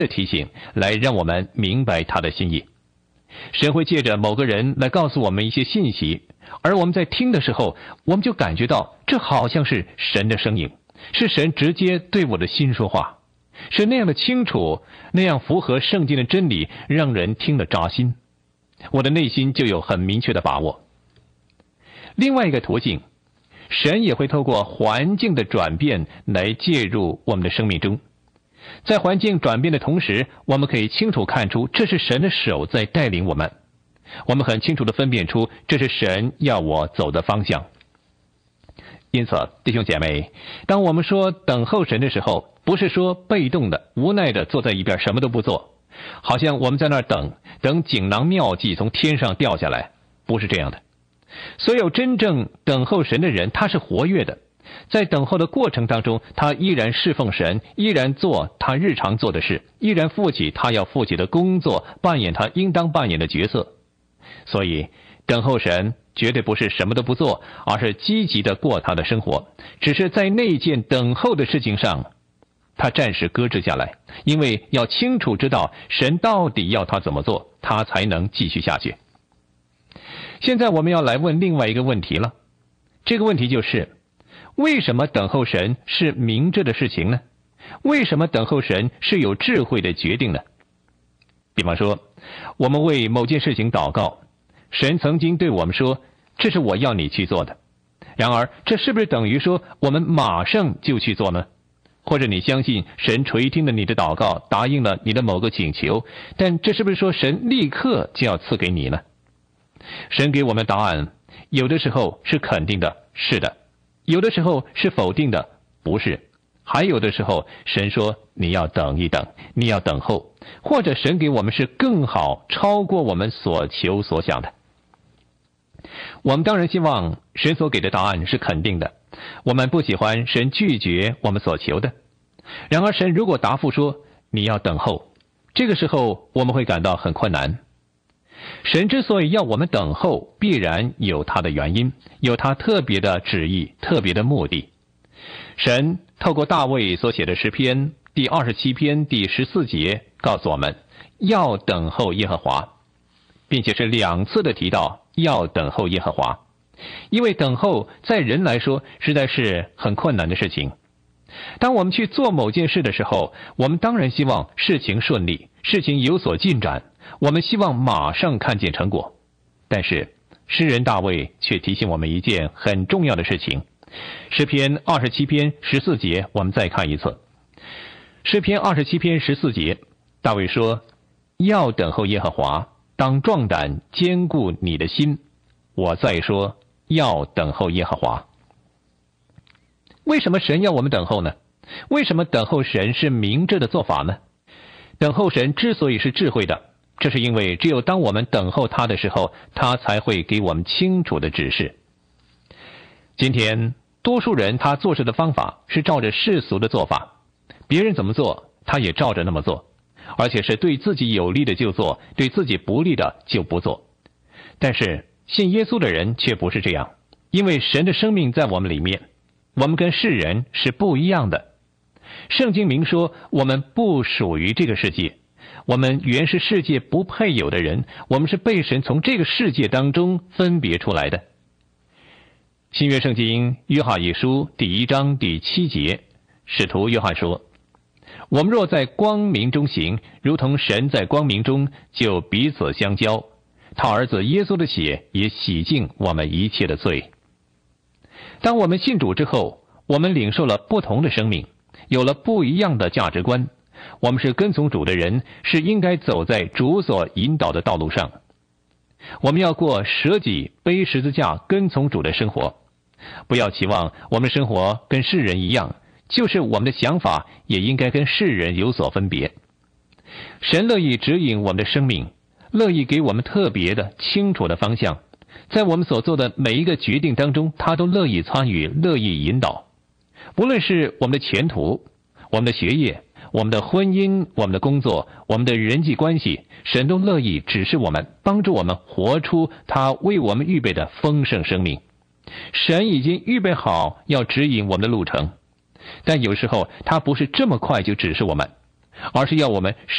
的提醒来让我们明白他的心意。神会借着某个人来告诉我们一些信息，而我们在听的时候，我们就感觉到这好像是神的声音，是神直接对我的心说话，是那样的清楚，那样符合圣经的真理，让人听了扎心，我的内心就有很明确的把握。另外一个途径，神也会透过环境的转变来介入我们的生命中。在环境转变的同时，我们可以清楚看出这是神的手在带领我们，我们很清楚地分辨出这是神要我走的方向。因此，弟兄姐妹，当我们说等候神的时候，不是说被动的、无奈的坐在一边什么都不做，好像我们在那儿等锦囊妙计从天上掉下来，不是这样的。所有真正等候神的人，他是活跃的，在等候的过程当中，他依然侍奉神，依然做他日常做的事，依然负起他要负起的工作，扮演他应当扮演的角色。所以等候神绝对不是什么都不做，而是积极的过他的生活，只是在那件等候的事情上他暂时搁置下来，因为要清楚知道神到底要他怎么做，他才能继续下去。现在我们要来问另外一个问题了，这个问题就是为什么等候神是明智的事情呢？为什么等候神是有智慧的决定呢？比方说，我们为某件事情祷告，神曾经对我们说，这是我要你去做的。然而，这是不是等于说我们马上就去做呢？或者你相信神垂听了你的祷告，答应了你的某个请求，但这是不是说神立刻就要赐给你呢？神给我们答案，有的时候是肯定的，是的；有的时候是否定的，不是；还有的时候，神说你要等一等，你要等候，或者神给我们是更好，超过我们所求所想的。我们当然希望神所给的答案是肯定的，我们不喜欢神拒绝我们所求的。然而神如果答复说你要等候，这个时候我们会感到很困难。神之所以要我们等候，必然有他的原因，有他特别的旨意，特别的目的。神透过大卫所写的诗篇第27篇第14节告诉我们，要等候耶和华，并且是2次的提到要等候耶和华。因为等候在人来说实在是很困难的事情。当我们去做某件事的时候，我们当然希望事情顺利，事情有所进展，我们希望马上看见成果。但是诗人大卫却提醒我们一件很重要的事情。诗篇27篇14节，我们再看一次。诗篇27篇14节，大卫说，要等候耶和华，当壮胆，坚固你的心。我再说，要等候耶和华。为什么神要我们等候呢？为什么等候神是明智的做法呢？等候神之所以是智慧的，这是因为只有当我们等候他的时候，他才会给我们清楚的指示。今天多数人他做事的方法是照着世俗的做法，别人怎么做他也照着那么做，而且是对自己有利的就做，对自己不利的就不做。但是信耶稣的人却不是这样，因为神的生命在我们里面，我们跟世人是不一样的。圣经明说，我们不属于这个世界，我们原是世界不配有的人，我们是被神从这个世界当中分别出来的。新约圣经约翰一书第1章第7节，使徒约翰说，我们若在光明中行，如同神在光明中，就彼此相交，他儿子耶稣的血也洗净我们一切的罪。当我们信主之后，我们领受了不同的生命，有了不一样的价值观，我们是跟从主的人，是应该走在主所引导的道路上。我们要过舍己背十字架跟从主的生活，不要期望我们生活跟世人一样，就是我们的想法也应该跟世人有所分别。神乐意指引我们的生命，乐意给我们特别的清楚的方向，在我们所做的每一个决定当中，他都乐意参与，乐意引导。不论是我们的前途，我们的学业，我们的婚姻，我们的工作，我们的人际关系，神都乐意指示我们，帮助我们活出他为我们预备的丰盛生命。神已经预备好要指引我们的路程，但有时候他不是这么快就指示我们， 而是要我们